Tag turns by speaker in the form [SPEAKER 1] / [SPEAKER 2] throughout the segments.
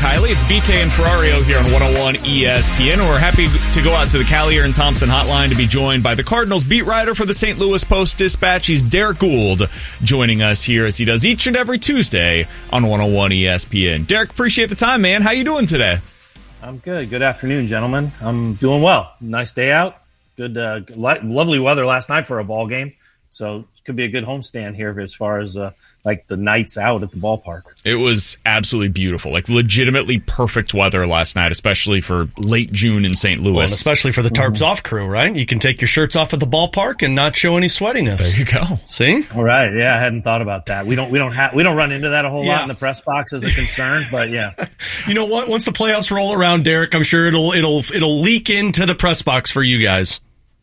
[SPEAKER 1] Kiley. It's BK and Ferrario here on 101 ESPN. We're happy to go out to the Callier and Thompson hotline to be joined by the Cardinals beat writer for the St. Louis Post-Dispatch. He's Derek Gould joining us here as he does each and every Tuesday on 101 ESPN. Derek, appreciate the time, man. How you doing today?
[SPEAKER 2] I'm good. Good afternoon, gentlemen. I'm doing well. Nice day out. Good, lovely weather last night for a ball game. So it could be a good homestand here as far as like the nights out at the ballpark.
[SPEAKER 1] It was absolutely beautiful, like legitimately perfect weather last night, especially for late June in St. Louis.
[SPEAKER 3] Well, and especially for the Tarps Off crew, right? You can take your shirts off at the ballpark and not show any sweatiness.
[SPEAKER 1] There you go.
[SPEAKER 3] See?
[SPEAKER 2] All right. Yeah, I hadn't thought about that. We don't run into that a whole lot in the press box as a concern, but yeah.
[SPEAKER 3] You know what? Once the playoffs roll around, Derek, I'm sure it'll leak into the press box for you guys.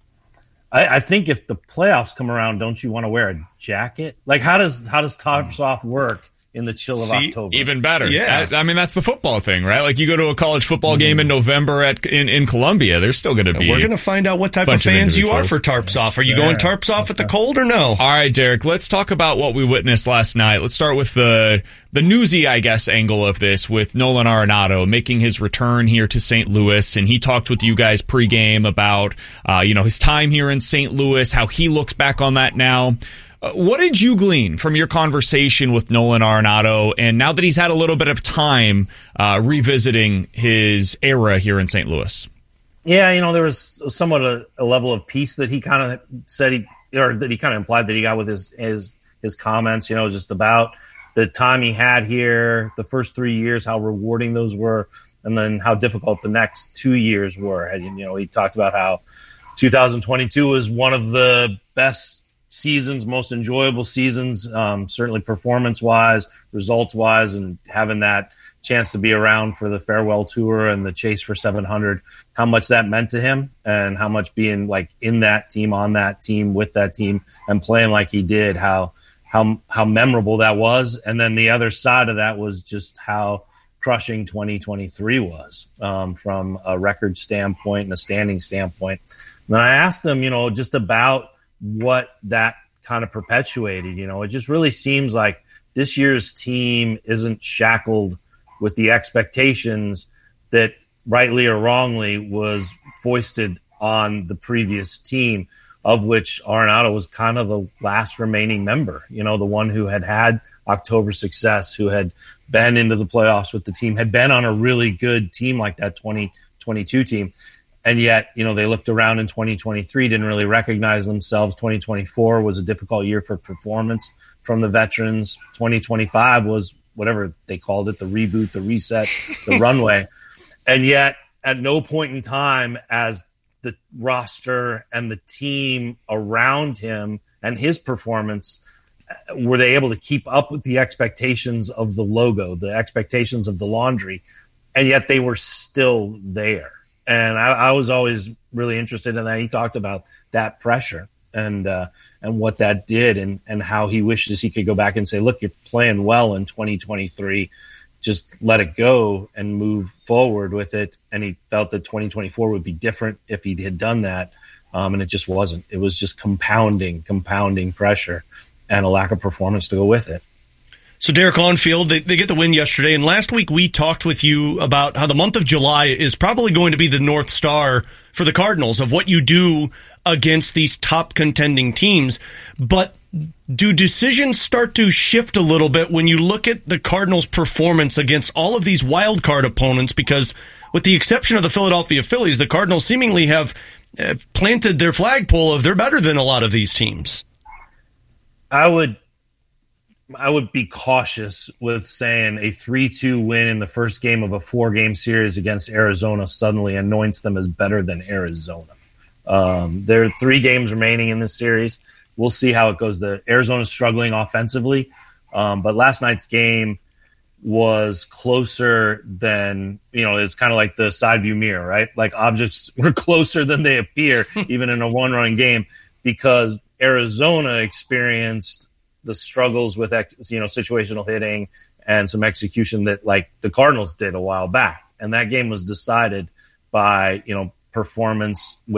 [SPEAKER 2] I think if the playoffs come around, don't you want to wear a jacket? Like, how does Tarps Off work in the chill of October?
[SPEAKER 1] Even better.
[SPEAKER 3] Yeah.
[SPEAKER 1] I mean, that's the football thing, right? Like, you go to a college football game in November in Columbia, there's still going to be.
[SPEAKER 3] We're going to find out what type of fans you are for Tarps Off. Are you going Tarps Off at the cold or no?
[SPEAKER 1] All right, Derek, let's talk about what we witnessed last night. Let's start with the newsy, I guess, angle of this with Nolan Arenado making his return here to St. Louis. And he talked with you guys pregame about, his time here in St. Louis, how he looks back on that now. What did you glean from your conversation with Nolan Arenado, and now that he's had a little bit of time revisiting his era here in St. Louis?
[SPEAKER 2] Yeah, there was somewhat a level of peace that he kind of said that he kind of implied that he got with his comments, just about the time he had here, the first 3 years, how rewarding those were, and then how difficult the next 2 years were. And, he talked about how 2022 was one of the best seasons, most enjoyable seasons, certainly performance-wise, results-wise, and having that chance to be around for the farewell tour and the chase for 700, how much that meant to him and how much being like in that team, on that team, with that team, and playing like he did, how memorable that was. And then the other side of that was just how crushing 2023 was from a record standpoint and a standing standpoint. And then I asked him, just about what that kind of perpetuated. It just really seems like this year's team isn't shackled with the expectations that rightly or wrongly was foisted on the previous team, of which Arenado was kind of the last remaining member, the one who had October success, who had been into the playoffs with the team, had been on a really good team like that 2022 team. And yet, they looked around in 2023, didn't really recognize themselves. 2024 was a difficult year for performance from the veterans. 2025 was whatever they called it, the reboot, the reset, the runway. And yet, at no point in time as the roster and the team around him and his performance were they able to keep up with the expectations of the logo, the expectations of the laundry, and yet they were still there. And I was always really interested in that. He talked about that pressure and what that did and how he wishes he could go back and say, look, you're playing well in 2023. Just let it go and move forward with it. And he felt that 2024 would be different if he had done that. And it just wasn't. It was just compounding pressure and a lack of performance to go with it.
[SPEAKER 3] So Derek, on field, they get the win yesterday, and last week we talked with you about how the month of July is probably going to be the North Star for the Cardinals of what you do against these top contending teams. But do decisions start to shift a little bit when you look at the Cardinals' performance against all of these wild card opponents? Because with the exception of the Philadelphia Phillies, the Cardinals seemingly have planted their flagpole of they're better than a lot of these teams.
[SPEAKER 2] I would be cautious with saying a 3-2 win in the first game of a 4-game series against Arizona suddenly anoints them as better than Arizona. There are 3 games remaining in this series. We'll see how it goes. The Arizona's struggling offensively, but last night's game was closer than, it's kind of like the side view mirror, right? Like objects were closer than they appear, even in a 1-run game, because Arizona experienced the struggles with situational hitting and some execution that like the Cardinals did a while back. And that game was decided by, performance